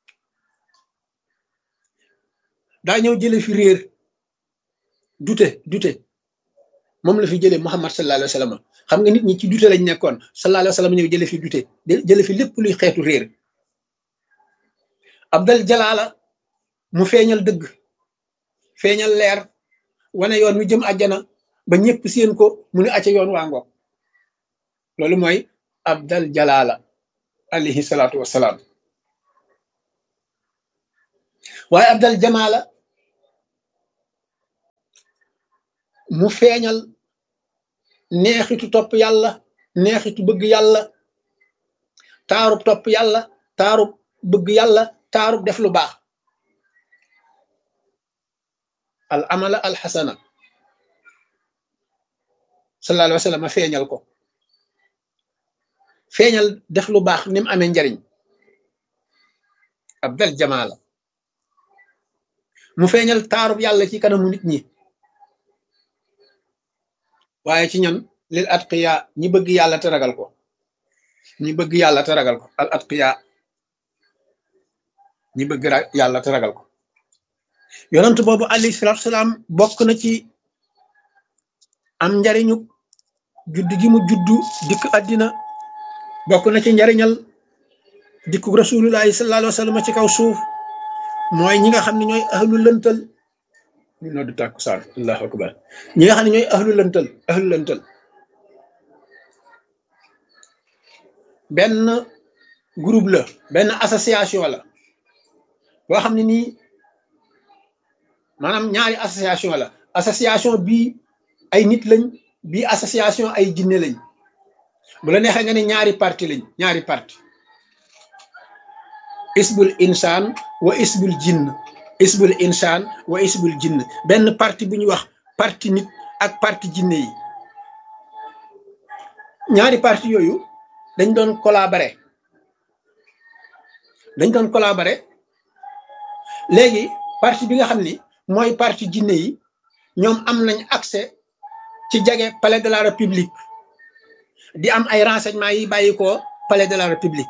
daa ñëw jële fi réer dute dute moom la fi jëlee Muhammad sallallahu alayhi wa sallam xam nga nit ñi ci dute lañ nekkoon sallallahu alayhi wa sallam ñëw jële fi dute jële fi lépp luy xeetu réer abdal jalaala mu feeñal dëgg feeñal leer wane yoon wi jëm àjjana ba ñëpp seen ko mu ne acca yoon waa ngoog loolu mooy abdal jalaala alayhi salaatu wassalaam waaye abdal jamaala mu feeñal neexitu topp yàlla neexitu bëgg yàlla taarub topp yàlla taarub bëgg yàlla taarub def lu baax al amala al xasana sallallahu alayhi wa sallam feeñal ko feeñal def lu baax ni mu amee njariñ abdal jamaala mu feeñal taarub yàlla ci kanamu nit ñi waaye ci ñan lil atqiya ñi bëgg yàlla te ragal ko ñi bëgg yàlla te ragal ko al atqiya ñi bëgg yàlla te ragal ko yonent boobu alayhi salaatu salaam bokk na ci am njariñu judd gi mu juddu dikk àddina bokk na ci njariñal dikku rasulullahi sallallahu alayhi wa sallam ci kaw suuf mooy ñi nga xam ne ñooy ahlu lëntal ñu noddu tàkkusaan allahu akbar ñi nga xam ne ñooy ahlu lëntal ahlu lëntal benn groupe la benn association la boo xam ne nii maanaam ñaari association la association bii ay nit lañ bii association ay jinne lañ bu la neexee nga ne ñaari parti lañ ñaari parti isbul insaan wa isbul jinn isbul insaan wa isbul jinn benn parti bu ñuy wax parti nit ak parti jinne yi ñaari parti yooyu dañ doon collaborer dañ doon collaborer léegi parti bi nga xam ni mooy parti jinne yi ñoom am nañ accès ci jege palais de la république di am ay renseignements yi bàyyi ko palais de la république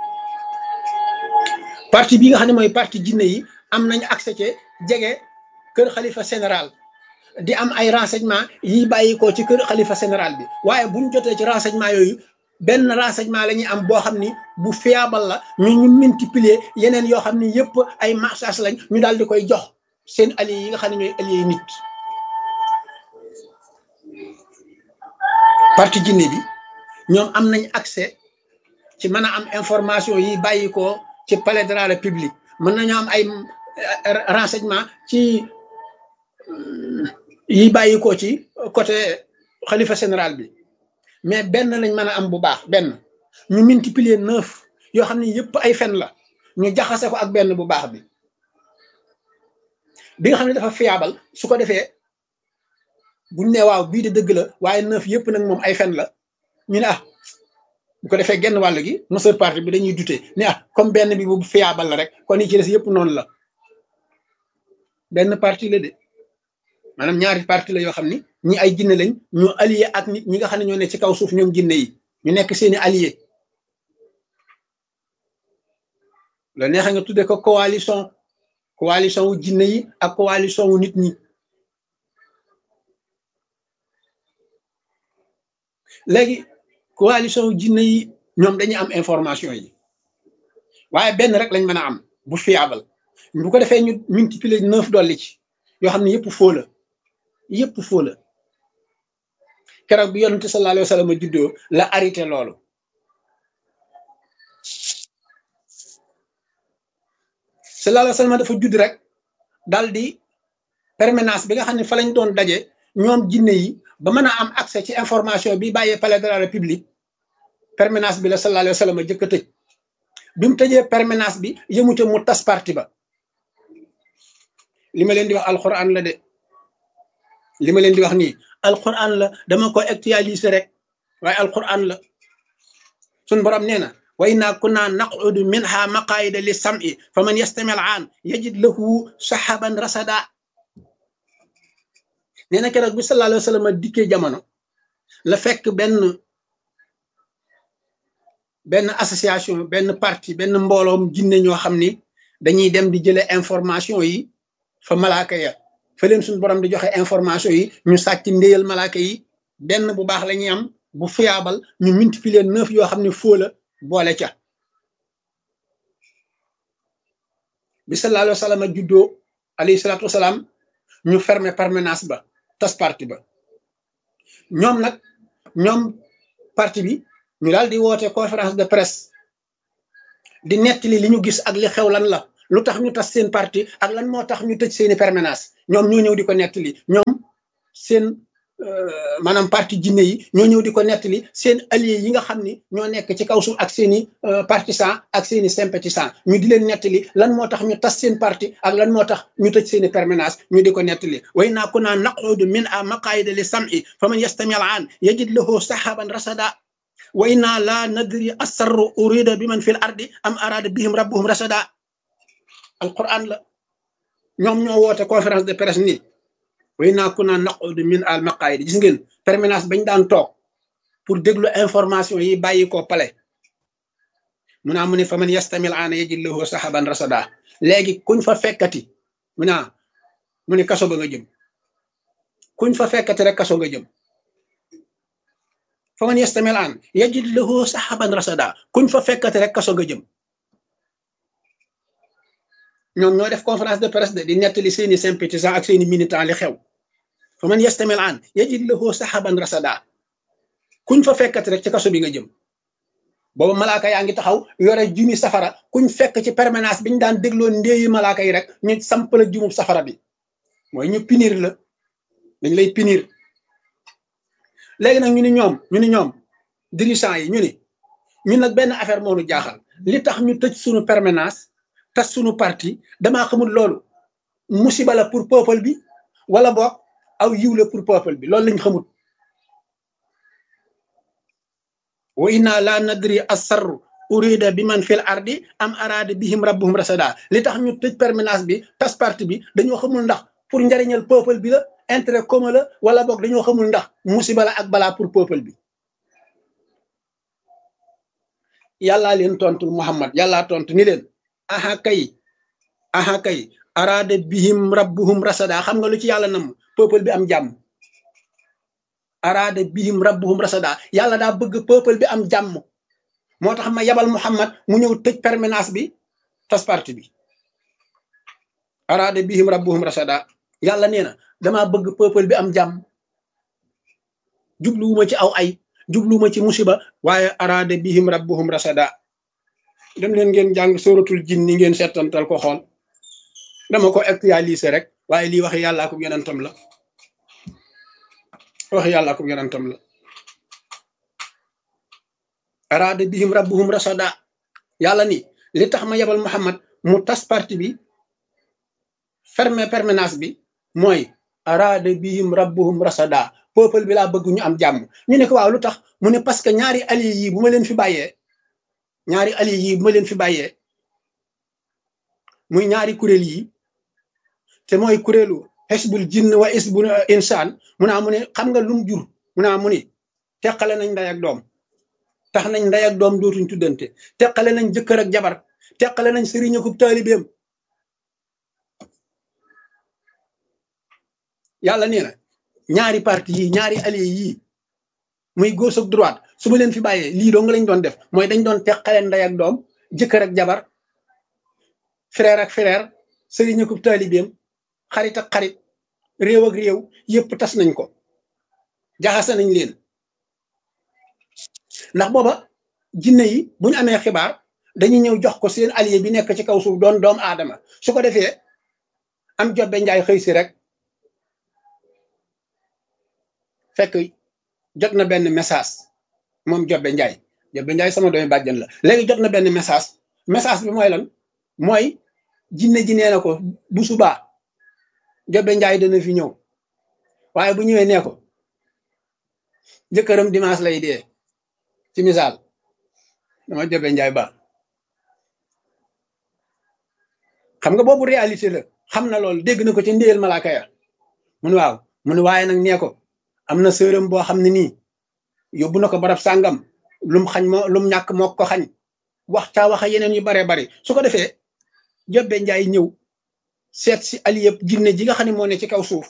parti bi nga xam ne mooy parti jinne yi am nañ accès ci jege kër xalifa général di am ay renseignements yi bàyyi ko ci kër xalifa général bi waaye buñ jotee ci renseignement yooyu benn renseignement la ñuy am boo xam ni bu fiable la ñu ñu multiplier yeneen yoo xam ni yëpp ay marchage lañ ñu daal di koy jox seen alliés yi nga xam ne ñooy alliés yi nit parti jinne bi ñoom am nañ accès ci mën a am information yi bàyyi ko ci palais de la république mën nañoo am ay renseignement ci yi bàyyi ko ci côté xalifa général bi mais benn lañ mën a am bu baax benn ñu multiplier neuf yoo xam ne yëpp ay fen la ñu jaxase ko ak benn bu baax bi bi nga xam ne dafa fiable su ko defee buñ ne waaw bii de dëgg la waaye neuf yëpp nag moom ay fen la ñu ne ah bu ko defee genn wàll gi monsieur parti bi dañuy dute ne ah comme benn bi bu fiable la rek kon yi ci des yëpp noonu la benn parti la de maanaam ñaari parti la yoo xam ni ñi ay jinne lañ ñu allié ak nit ñi nga xam ne ñoo ne ci kaw suuf ñoom jinne yi ñu nekk seeni allié la neexa nga tudde ko coalition coalition wu jinne yi ak coalition wu nit ñi léegi coalition wu jinne yi ñoom dañuy am information yi waaye benn rek lañ mën a am bu fiable bu ko defee ñu multiplier neuf dolli ci yoo xam ne yëpp faux la yëpp faux la keroog bi yonente sallallahu alayhi wa sallam a juddoo la arrêté loolu sallallahu alayhi wa sallam dafa judd rek dal di permanence bi nga xam ne fa lañ doon daje ñoom jinne yi ba mën a am accès ci information bi bàyyee palais de la république permanence bi la sallallahu alayhi wa sallam a jëkk a tëj bi mu tëjee permanence bi yëmute mu tas parti ba li ma leen di wax alquran la de li ma leen di wax nii alquran la dama ko actualiser rek waaye alquran la sun borom nee na wa inna kunna naqudu minha maqaida li sam'i fa man yastami al aan yajid lahu sahaban rasada nee na keroog bi sallallahu alayhi wa sallam dikkee jamono la fekk benn benn association benn parti benn mbooloom jinne ñoo xam ni dañuy dem di jële information yi fa malaaka ya fa leen suñu borom di joxe information yi ñu sàcc ndéyal malaaka yi benn bu baax la ñuy am bu fiable ñu multiplier neuf yoo xam ne faux la boole ca bi sallallahu alayhi wa sallam juddoo alayhi salaatu wasalaam ñu fermer permanence ba tas parti ba ñoom nag ñoom parti bi ñu daal di woote conférence de presse di nettali li ñu gis ak li xew lan la lu tax ñu tas seen parti ak lan moo tax ñu tëj seeni permanence ñoom ñoo ñëw di ko nettali ñoom seen maanaam parti jinne yi ñoo ñëw di ko nettali seen alliés yi nga xam ni ñoo nekk ci kaw suuf ak seeni partisans ak seeni sympathisants ñu di leen nettali lan moo tax ñu tas seen parti ak lan moo tax ñu tëj seeni permanence ñu di ko nettali way naa kunna naqudu min a maqaida li sam'i fa man yastami al aan yajid lahu sahaban rasada wa inna la nadri asarru urida bi man fil ardi am arada bihim rabbuhum rasada alquran la ñoom ñoo woote conférence de presse ni way naa kunna naqudu min al maqaid gis ngeen permanence bañ daan toog pour déglu information yi bàyyi ko palais mu naa mu ne fa man yastamil aana yajid lahu sahaban rasada léegi kuñ fa fekkati mu naa mu ne kaso ba nga jëm kuñ fa fekkati rek kaso nga jëm fa man yastamil aan yajid lahu sahaban rasada kuñ fa fekkati rek kaso nga jëm ñoom ñoo def conférence de presse de di nettali seeni sympathisants ak seeni militants li xew fa man yastamil aan yajid lahu sahaban rasada kuñ fa fekkati rek ci kaso bi nga jëm booba malaaka yaa ngi taxaw yore jumi safara kuñ fekk ci permanence bi ñu daan dégloo ndéeyi malaaka yi rek ñu samp la jumub safara bi mooy ñu pinir la dañ lay pinir léegi nag ñu ni ñoom ñu ni ñoom dirigeant yi ñu ni ñun nag benn affaire moo nu jaaxal li tax ñu tëj suñu permanence tas suñu parti damaa xamul loolu musiba la pour peuple bi wala boog aw yiw la pour peuple bi loolu lañ xamul wa inna la nadri asarru urida bi man fil ardi am arada bihim rabbuhum rasada li tax ñu tëj permanence bi tas parti bi dañoo xamul ndax pour njariñal peuple bi la intérêt commun la wala boog dañoo xamul ndax musiba la ak balaa pour peuple bi yàllaa leen tontul Muhammad yàllaa tontu ni leen aha kay aha kay arada bihim rabbuhum rasada xam nga lu ci yàlla nam peuple bi am jàmm arada bihim rabbuhum rasada yàlla daa bëgg peuple bi am jàmm moo tax ma yabal Muhammad mu ñëw tëj permanence bi tas parti bi arada bihim rabbuhum rasada yàlla nee na damaa bëgg peuple bi am jàmm jubluwuma ci aw ay jubluwuma ci musiba waaye arada bihim rabbuhum rasada dem leen ngeen jàng suratul jinni ngeen settantal ko xool dama ko actualiser rek waaye lii waxi yàllaa ko yonentam la waxi yàllaa ko yonentam la arada bihim rabbuhum rasada yàlla ni li tax ma yebal Muhammad mu tas parti bi fermer permanence bi mooy arada bihim rabbuhum rasada peuple bi laa bëgg ñu am jàmm ñu ne ko waaw lu tax mu ne parce que ñaari alliés yi bu ma leen fi bàyyee ñaari alliés yi bu ma leen fi bàyyee muy ñaari kuréel yi te mooy kuréelu xisbul jinn wa xisbul insaan mu naa mu ne xam nga lum jur mu naa mu ni teqale nañ ndey ak doom tax nañ ndey ak doom dootuñ tuddante teqale nañ jëkkër ak jabar teqale nañ sëriñ ak taalibeem yàlla nee na ñaari parti yi ñaari alliés yi muy gauche ak droite su ma leen fi bàyyee lii doo nga lañ doon def mooy dañ doon teqale ndey ak doom jëkkër ak jabar frère ak frère sëriñ ak taalibeem xarit ak xarit réew ak réew yëpp tas nañ ko jaxase nañ leen ndax booba jinne yi bu ñu amee xibaar dañuy ñëw jox ko seen allié bi nekk ci kaw suuf doon doomu aadama su ko defee am jobbe njaay xëy si rek fekk jot na benn message moom jobbe njaay jobbe njaay sama doomi bàjjan la léegi jot na benn message message bi mooy lan mooy jinne ji nee na ko bu subaa jobbe njaay dana fi ñëw waaye bu ñëwee nee ko jëkkëram dimanche lay dee ci misaal dama jobbe njaay ba xam nga boobu réalité la xam na loolu dégg na ko ci ndéyal malaaka ya mun waaw mun waaye nag nee ko am na sërëm boo xam ne nii yóbbu na ko barab sàngam lum xañ moo lum ñàkk moo ko xañ wax caa waxa yeneen yu baree bari su ko defee jobbe njaay ñëw seet si aliyëb jinne ji nga xam ne moo ne ci kaw suuf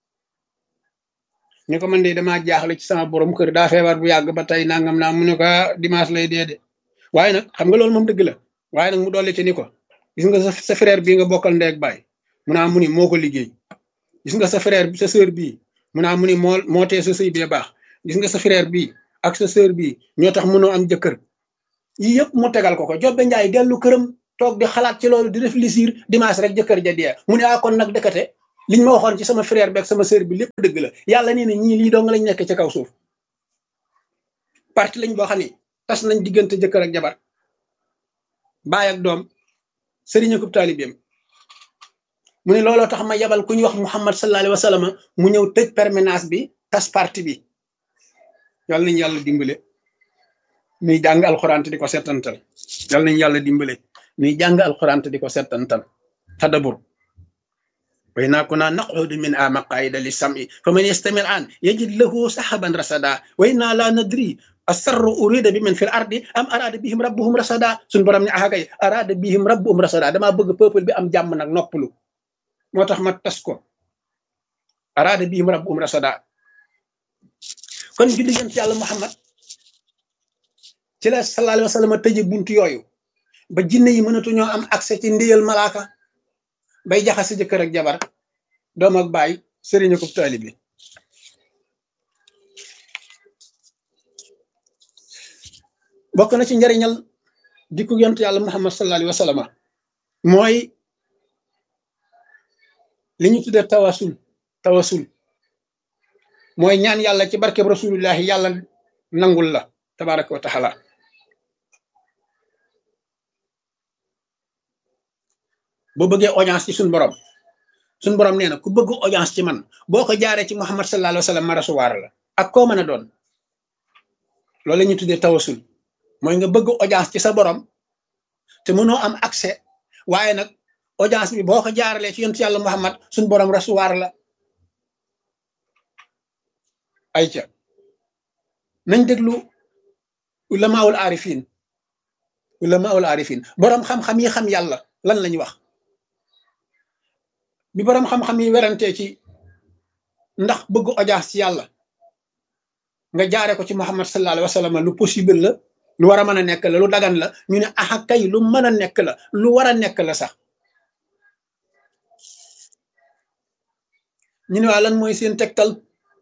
ñu ko man de damaa jaaxle ci sama borom kër daa feebar bu yàgg ba tey nangam naa mu ne ko dimanche lay dee de waaye nag xam nga loolu moom dëgg la waaye nag mu dolli ci ni ko gis nga sa sa frère bii nga bokkal ndey ak baay mu naa mu ni moo ko liggéey gis nga sa frère sa sœur bii mu naa mu ni moo moo tee sa sëy bee baax gis nga sa frère bii ak sa sœur bii ñoo tax mënoo am jëkkër yii yëpp mu tegal ko ko jobbe njaay dellu këram toog di xalaat ci loolu di réfléchir dimanche rek jëkkër ja dee mu ne ah kon nag dëkkate liñ ma waxoon ci sama frère bi ak sama sœur bi lépp dëgg la yàlla nee na ñii lii doo nga lañ nekk ci kaw suuf parti lañ boo xam ne tas nañ diggante jëkkër ak jabar baay ak doom sëriñ ak taalibeem mu ne looloo tax ma yabal ku ñuy wax Muhammad sallallahu alayhi wa sallam mu ñëw tëj permanence bi tas parti bi yàlla nañ yàlla dimbale nuy jàng alxuraan te di ko settantal yàlla nañ yàlla dimbale nuy jàng alxuraan te di ko settantal tadabur way naa ko naa naqudu min a maqaida li sam'i fa man yastamil an yajid lahu sahaban rasada way naa laa nadri asarru urida bi man fil ardi am arada bihim rabbuhum rasada suñ borom ne axakay arada bihim rabbuhum rasada damaa bëgg peuple bi am jàmm nag noppalu moo tax ma tas ko arada bihim rabbuhum rasada kon julli yonent yàlla Muhammad ci la sallallahu alayhi wa sallam tëje buntu yooyu ba jinne yi mënatu ñoo am accès ci ndéyal malaaka bay jaxase jëkkër ak jabar doom ak baay sëriñ ak taalibe bokk na ci njariñal dikku yont yàlla muhammad sallallahu alayhi wa sallam mooy li ñu tuddee tawasul tawasul mooy ñaan yàlla ci barkeb rasulullahi yàlla nangul la tabaraka wa taala boo bëggee audience ci suñ borom suñ borom nee na ku bëgg audience ci man boo ko jaaree ci muhammad sallallahu alayhi wa sallam ma rasuwaar la ak koo mën a doon loolu la ñuy tuddee tawasul mooy nga bëgg audience ci sa borom te mënoo am accès waaye nag audience bi boo ko jaaralee ci yonent yàlla muhammad suñ borom rasuwaar la ayca nañ déglu ulamaul arifin ulamaul arifin borom xam-xam yi xam yàlla lan lañ wax bi borom xam-xam yi werantee ci ndax bëgg audience ci yàlla nga jaare ko ci muhammad sallallahu alayhi wa sallam lu possible la lu war a mën a nekk la lu dagan la ñu ne aha kay lu mën a nekk la lu war a nekk la sax ñu ne waa lan mooy seen tegtal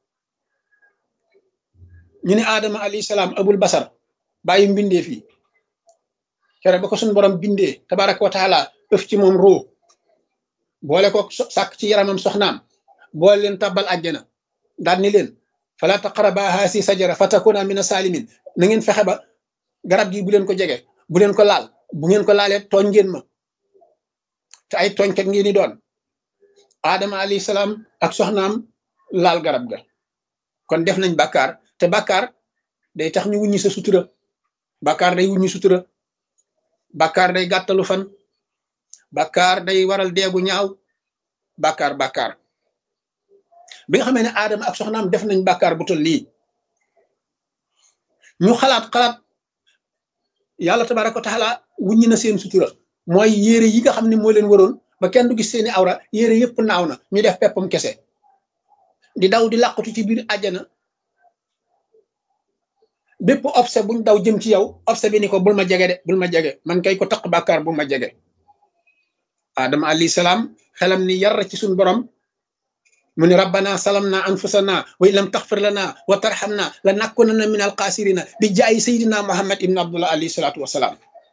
ñu ne aadama alayhi salaam abul basar bàyyi mbindee fii kere ba ko suñ borom bindee tabaraka wa taala ëf ci moom ruu boole ko sàkk ci yaramam soxnaam boole leen tàbbal àjjana daal ni leen fala taqraba haasi sajara fatakuna mina salimin na ngeen fexe ba garab gi bu leen ko jege bu leen ko laal bu ngeen ko laalee tooñ ngeen ma te ay tooñkat ngeen di doon aadama alayhi salaam ak soxnaam laal garab ga kon def nañ bàkkaar te bàkkaar day tax ñu wuññi sa sutura bàkkaar day wuññi sutura bàkkaar day gàttalu fan bàkkaar day waral deegu ñaaw bàkkaar bàkkaar bi nga xamee ne aadama ak soxnaam def nañ bàkkaar bu tol lii ñu xalaat xalaat yàlla tabaraka wa taala wuññi na seen sutura mooy yére yi nga xam ne moo leen waroon ba kenn du gis seeni awra yére yëpp naaw na ñu def peppam kese di daw di làqutu ci biir àjjana bépp obse buñ daw jëm ci yow obse bi ni ko bul ma jege de bul ma jege man kay ko taq bàkkaar bul ma jege adama alayhi salaam xelam ni yar ci suñ borom mu ni rabbana salamna anfusana wa in lam taxfir lana wa tarhamna la nakunanna min alxaasirina bi jaayi sayidina muhammad ibn abdullah alayhi salatu wasalaam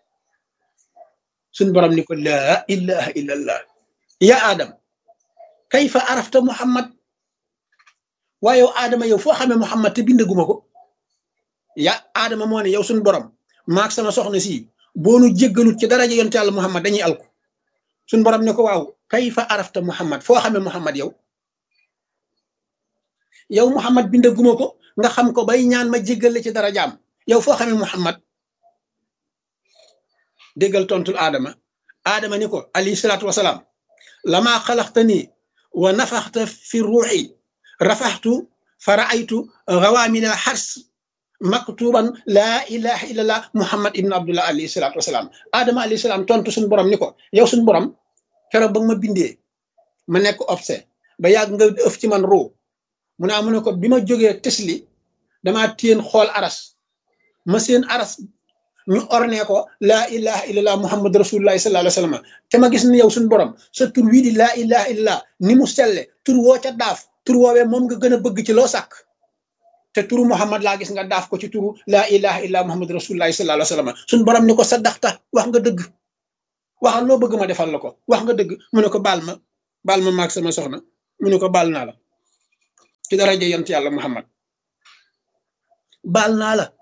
suñ borom ni ko laa ilaha illa allah ya adam kayfa arafta muhammad waaye yow aadama yow foo xamee muhammad te bindaguma ko ya aadama moo ne yow suñ borom maak sama soxna si boonu jéggalut ci daraja yonte yàlla muhammad dañuy alku suñ borom ne ko waaw kayfa arafta muhammad foo xamee muhammad yow yow muhammad bindaguma ko nga xam ko bay ñaan ma jéggale ci darajaam yow foo xamee muhammad déggal tontul aadama aadama ni ko alayhi salaatu wasalaam lama xalaxtani wa nafaxta fi ruuxi rafaxtu fa raaytu gawaamina xars maktuban laa ilaha illallah muhammad ibn abdullah alayhi salaatu wasalaam aadama alayhi salaam tontu suñu borom ni ko yow suñu borom keroog ba nga ma bindee ma nekk obse ba yàgg nga ëf ci man ruu mu ne mu ne ko bi ma jógee tesli damaa téen xool aras ma seen aras ñu ornee ko laa ilaha illallah muhammad rasulullahi sallallahu alayhi wa sallam te ma gis ni yow suñu borom sa tur wii di laa ilaha illallah ni mu selle tur woo ca daaf tur woowee moom nga gën a bëgg ci loo sàkk te turu muhammad laa gis nga daaf ko ci turu laa ilaha illallah muhammad rasulullahi sallallahu alayhi wa sallam suñu borom ni ko sa daxta wax nga dëgg waxal loo bëgg ma defal la ko wax nga dëgg mu ne ko baal ma baal ma maag sama soxna mu ne ko baal naa la ci daraja yonent yàlla muhammad baal naa la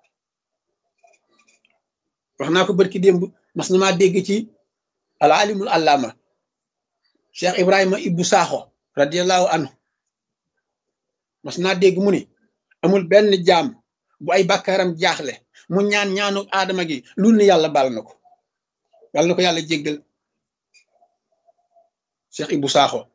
wax naa ko barki démb mas na maa dégg ci al alimul allama cheikh ibrahima ibbu saaxo radiallahu anhu mas naa dégg mu ni amul benn jaam bu ay bàkkaaram jaaxle mu ñaan ñaanu aadama gi lu ni yàlla baal na ko yàlla na ko yàlla jéggal cheikh ibbu saaxo